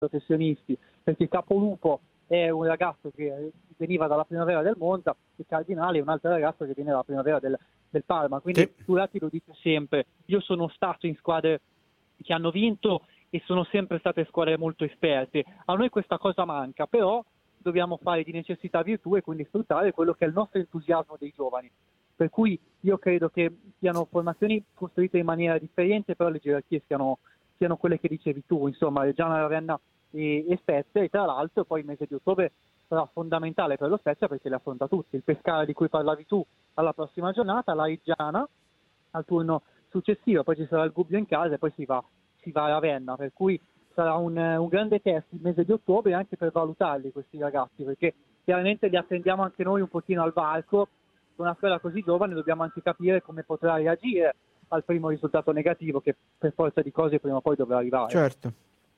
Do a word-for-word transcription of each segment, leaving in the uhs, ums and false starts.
professionisti, perché Capolupo è un ragazzo che veniva dalla primavera del Monza e Cardinale è un altro ragazzo che viene dalla primavera del, del Parma, quindi Sì. Turati lo dice sempre, io sono stato in squadre che hanno vinto e sono sempre state squadre molto esperte, a noi questa cosa manca, però dobbiamo fare di necessità virtù e quindi sfruttare quello che è il nostro entusiasmo dei giovani, per cui io credo che siano formazioni costruite in maniera differente, però le gerarchie siano, siano quelle che dicevi tu, insomma Reggiana, Ravenna e, e Spezia, e tra l'altro poi il mese di ottobre sarà fondamentale per lo Spezia perché le affronta tutti, il Pescara di cui parlavi tu alla prossima giornata, la Reggiana al turno successivo, poi ci sarà il Gubbio in casa e poi si va, si va a Ravenna, per cui sarà un, un grande test il mese di ottobre anche per valutarli questi ragazzi, perché chiaramente li attendiamo anche noi un pochino al varco, con una squadra così giovane dobbiamo anche capire come potrà reagire al primo risultato negativo che per forza di cose prima o poi dovrà arrivare. Certo.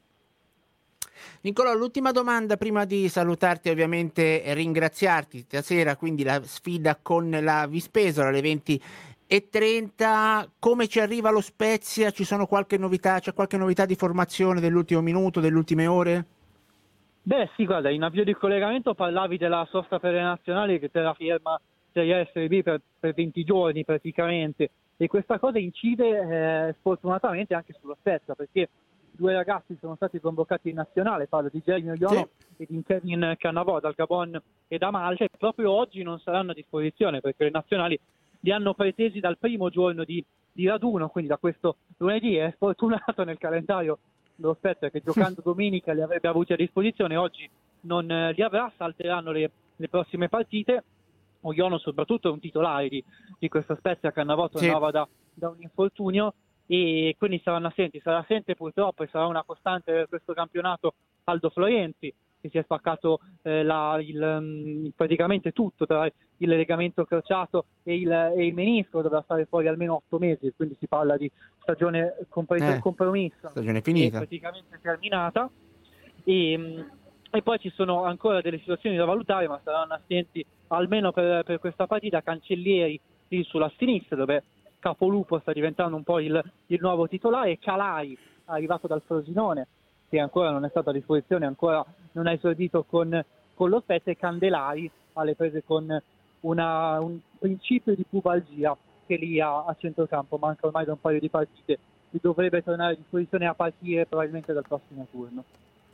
Nicolò, l'ultima domanda prima di salutarti, ovviamente ringraziarti stasera, quindi la sfida con la Vispesola alle venti e trenta, come ci arriva lo Spezia? Ci sono qualche novità, c'è qualche novità di formazione dell'ultimo minuto, delle ultime ore? Beh sì, guarda, in avvio di collegamento parlavi della sosta per le nazionali che terrà firma Serie S B per, per venti giorni praticamente, e questa cosa incide eh, sfortunatamente anche sullo Spezia, perché due ragazzi sono stati convocati in nazionale, parlo di Jeremy Iono Sì. e di Kevin Cannavò dal Gabon e da Malta, e proprio oggi non saranno a disposizione perché le nazionali li hanno pretesi dal primo giorno di, di raduno, quindi da questo lunedì. È sfortunato nel calendario dello Spezia che giocando domenica li avrebbe avuti a disposizione, oggi non eh, li avrà, salteranno le, le prossime partite. Oiono soprattutto è un titolare di, di questa Spezia, Cannavò tornava Sì. da, da un infortunio e quindi saranno assenti, sarà assente purtroppo e sarà una costante per questo campionato Aldo Florenzi, che si è spaccato eh, la, il, praticamente tutto tra il legamento crociato e il, e il menisco, dovrà stare fuori almeno otto mesi, quindi si parla di stagione Eh, compromessa, stagione e finita. praticamente terminata. E, e poi ci sono ancora delle situazioni da valutare, ma saranno assenti almeno per, per questa partita Cancellieri lì sulla sinistra, dove Capolupo sta diventando un po' il, il nuovo titolare, Calai arrivato dal Frosinone che ancora non è stato a disposizione, ancora non ha esordito con, con lo Spezia, e Candelari alle prese con una, un principio di pubalgia che lì a, a centrocampo manca ormai da un paio di partite e dovrebbe tornare a disposizione a partire probabilmente dal prossimo turno.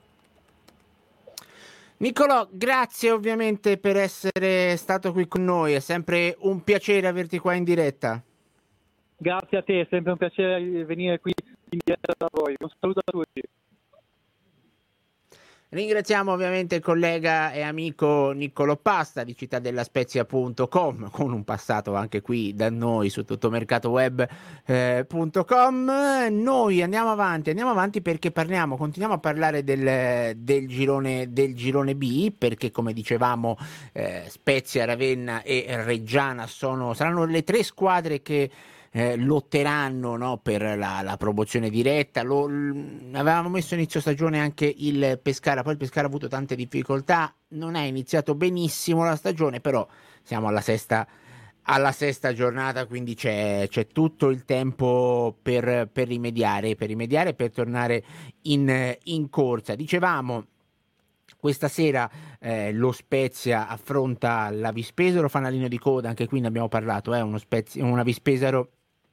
Nicolò, grazie ovviamente per essere stato qui con noi, è sempre un piacere averti qua in diretta. Grazie a te, è sempre un piacere venire qui in diretta da voi. Un saluto a tutti. Ringraziamo ovviamente il collega e amico Niccolò Pasta di cittadellaspezia punto com, con un passato anche qui da noi su tuttomercatoweb punto com. Eh, noi andiamo avanti, andiamo avanti perché parliamo, continuiamo a parlare del, del, girone, del girone B, perché come dicevamo eh, Spezia, Ravenna e Reggiana sono, saranno le tre squadre che Eh, lotteranno, no, per la, la promozione diretta. Lo, l, avevamo messo inizio stagione anche il Pescara, poi il Pescara ha avuto tante difficoltà, non è iniziato benissimo la stagione, però siamo alla sesta, alla sesta giornata, quindi c'è, c'è tutto il tempo per, per rimediare, per rimediare, per tornare in, in corsa. Dicevamo, questa sera eh, lo Spezia affronta la Vispesaro, fanalino di coda, anche qui ne abbiamo parlato, è eh, uno Spezia, una Vispesaro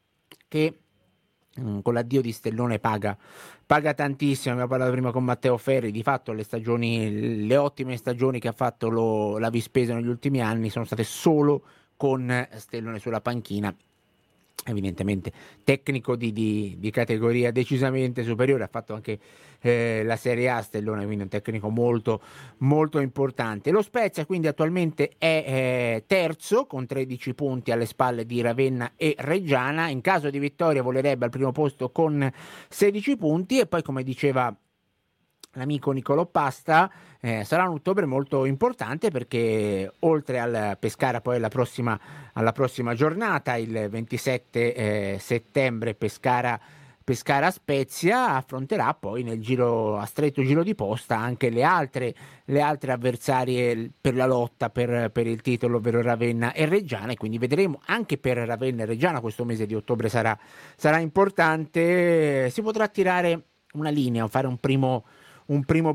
che mh, con l'addio di Stellone paga, paga tantissimo. Abbiamo parlato prima con Matteo Ferri, di fatto le stagioni, le ottime stagioni che ha fatto lo, la Vispesaro negli ultimi anni sono state solo con Stellone sulla panchina. Evidentemente tecnico di, di, di categoria decisamente superiore, ha fatto anche eh, la Serie A Stellone, quindi un tecnico molto molto importante. Lo Spezia quindi attualmente è eh, terzo con tredici punti alle spalle di Ravenna e Reggiana, in caso di vittoria volerebbe al primo posto con sedici punti, e poi come diceva l'amico Niccolò Pasta, eh, sarà un ottobre molto importante perché oltre al Pescara poi alla prossima, alla prossima giornata, il ventisette eh, settembre Pescara, Pescara Spezia, affronterà poi nel giro, a stretto giro di posta anche le altre, le altre avversarie per la lotta per, per il titolo, ovvero Ravenna e Reggiana, e quindi vedremo anche per Ravenna e Reggiana questo mese di ottobre sarà, sarà importante. Si potrà tirare una linea, fare un primo un primo